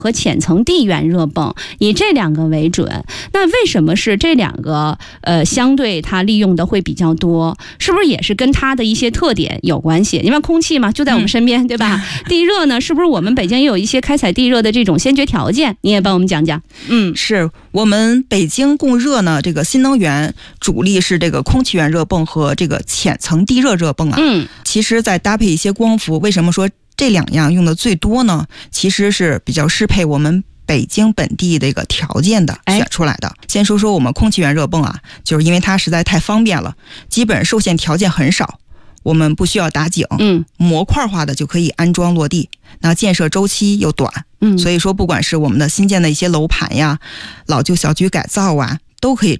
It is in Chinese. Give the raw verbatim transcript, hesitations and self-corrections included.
和浅层地缘热泵，以这两个为准。那为什么是这两个呃相对它利用的会比较多？是不是也是跟它的一些特点有关系？因为空气嘛就在我们身边、嗯、对吧？地热呢，是不是我们北京也有一些开采地热的这种先决条件？你也帮我们讲讲。 嗯，是我们北京供热呢，这个新能源主力是这个空气源热泵和这个浅层地热热泵啊。 嗯， 其实再搭配一些光伏，为什么说这两样用的最多呢？其实是比较适配我们北京本地的一个条件的选出来的。哎、先说说我们空气源热泵啊，就是因为它实在太方便了，基本受限条件很少，我们不需要打井， 嗯， 模块化的就可以安装落地，那建设周期又短， 嗯， 所以说不管是我们的新建的一些楼盘呀、老旧小区改造啊，都可以